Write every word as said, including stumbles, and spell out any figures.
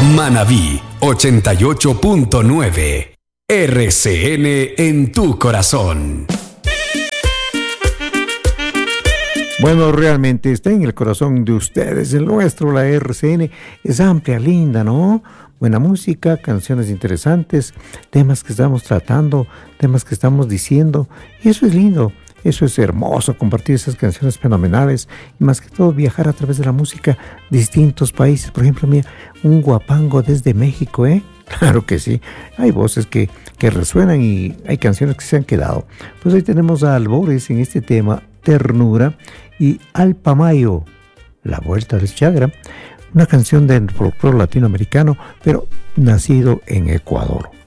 Manabí ochenta y ocho punto nueve. R C N en tu corazón. Bueno, realmente está en el corazón de ustedes, el nuestro, la R C N. Es amplia, linda, ¿no? Buena música, canciones interesantes, temas que estamos tratando, temas que estamos diciendo. Y eso es lindo, eso es hermoso, compartir esas canciones fenomenales. Y más que todo, viajar a través de la música de distintos países. Por ejemplo, mira, un guapango desde México, ¿eh? Claro que sí, hay voces que, que resuenan y hay canciones que se han quedado. Pues hoy tenemos a Albores en este tema, Ternura, y Alpamayo, La Vuelta del Chagra, una canción del folclore latinoamericano, pero nacido en Ecuador.